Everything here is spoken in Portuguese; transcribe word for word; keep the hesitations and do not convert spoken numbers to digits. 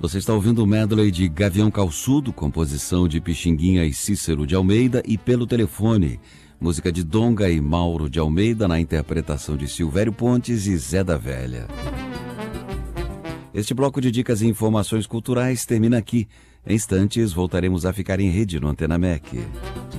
Você está ouvindo o medley de Gavião Calçudo, composição de Pixinguinha e Cícero de Almeida, e Pelo Telefone, música de Donga e Mauro de Almeida, na interpretação de Silvério Pontes e Zé da Velha. Este bloco de dicas e informações culturais termina aqui. Em instantes, voltaremos a ficar em rede no Antena M E C.